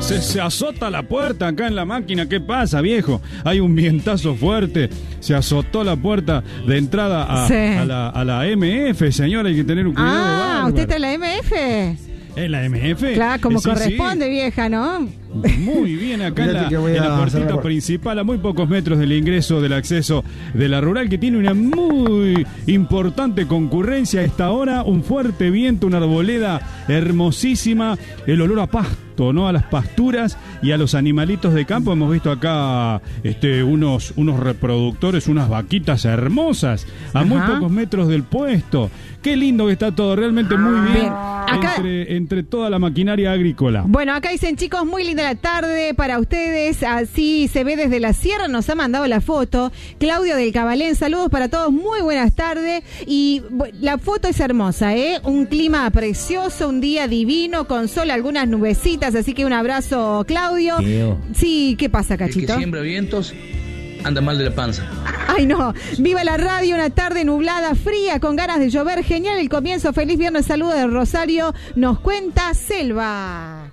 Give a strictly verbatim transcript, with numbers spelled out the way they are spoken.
Se, se azota la puerta acá en la máquina. ¿Qué pasa, viejo? Hay un vientazo fuerte. Se azotó la puerta de entrada a, sí. a, la, a la M F, señora. Hay que tener un cuidado. Ah, bárbaro. ¿usted está en la M F? ¿En la M F? Claro, como Eh, sí, corresponde, sí. vieja, ¿no? Muy bien, acá en la, Fíjate que en la voy a puertita cerrar. principal, a muy pocos metros del ingreso del acceso de la rural, que tiene una muy importante concurrencia a esta hora, un fuerte viento, una arboleda hermosísima, el olor a pasto, ¿no? A las pasturas y a los animalitos de campo. Hemos visto acá este, unos, unos reproductores, unas vaquitas hermosas, a muy Ajá. pocos metros del puesto. Qué lindo que está todo, realmente muy bien, Bien. Acá- entre, entre toda la maquinaria agrícola. Bueno, acá dicen, chicos, muy linda la tarde para ustedes, así se ve desde la sierra, nos ha mandado la foto Claudio del Cabalén, saludos para todos, muy buenas tardes, y bu- la foto es hermosa, ¿eh? Un clima precioso, un día divino, con sol, algunas nubecitas, así que un abrazo, Claudio. Leo. Sí, ¿qué pasa, El que Cachito? siembra vientos anda mal de la panza. Ay, no, viva la radio, una tarde nublada, fría, con ganas de llover, genial el comienzo, feliz viernes, saludos de Rosario, nos cuenta Selva.